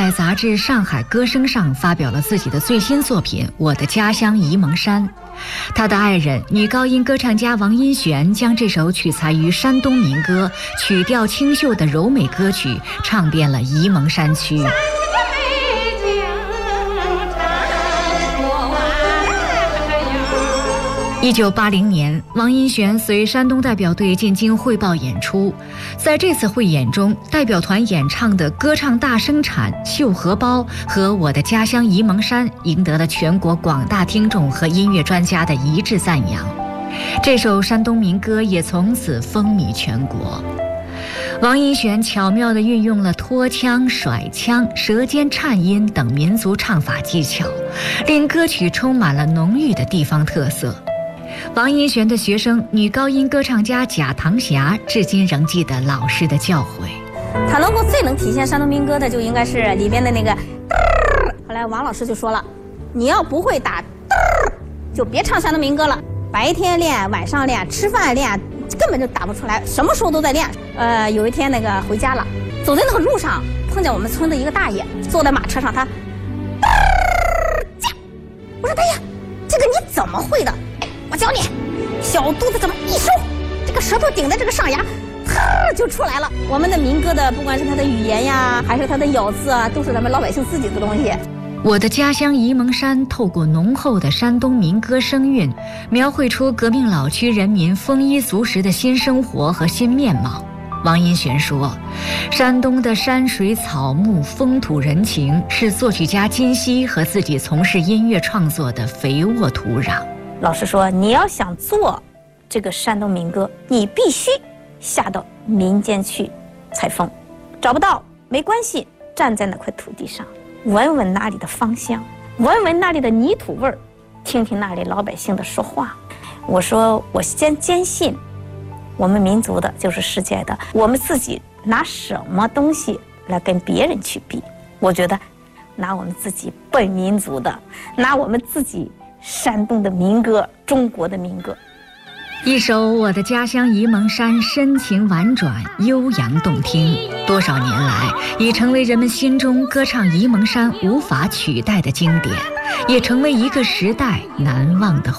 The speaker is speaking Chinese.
在杂志《上海歌声》上发表了自己的最新作品《我的家乡沂蒙山》。他的爱人女高音歌唱家王荫璇将这首取材于山东民歌、曲调清秀的柔美歌曲唱遍了沂蒙山区。1980年，王荫璇随山东代表队进京汇报演出。在这次汇演中，代表团演唱的《歌唱大生产》《绣荷包》和《我的家乡沂蒙山》赢得了全国广大听众和音乐专家的一致赞扬。这首山东民歌也从此风靡全国。王荫璇巧妙地运用了拖腔、甩腔、舌尖颤音等民族唱法技巧，令歌曲充满了浓郁的地方特色。王荫璇的学生女高音歌唱家贾唐霞至今仍记得老师的教诲。 他最能体现山东民歌的就应该是里边的那个后来王老师就说了，你要不会打就别唱山东民歌了，白天练晚上练吃饭练根本就打不出来，什么时候都在练。有一天那个回家了，走在那个路上碰见我们村的一个大爷坐在马车上，他我说大爷，这个你怎么会的？我教你，小肚子这么一收，这个舌头顶在这个上牙，就出来了。我们的民歌的，不管是它的语言呀，还是它的咬字啊，都是咱们老百姓自己的东西。 我的家乡沂蒙山透过浓厚的山东民歌声韵，描绘出革命老区人民丰衣足食的新生活和新面貌。王荫璇说，山东的山水草木、风土人情是作曲家金溪和自己从事音乐创作的肥沃土壤。 老师说，你要想做这个山东民歌，你必须下到民间去采风，找不到没关系，站在那块土地上，闻闻那里的芳香，闻闻那里的泥土味儿，听听那里老百姓的说话。我说，我先坚信我们民族的就是世界的，我们自己拿什么东西来跟别人去比？我觉得拿我们自己本民族的，拿我们自己山东的民歌，中国的民歌。 一首《我的家乡沂蒙山》深情婉转、悠扬动听，多少年来已成为人们心中歌唱沂蒙山无法取代的经典，也成为一个时代难忘的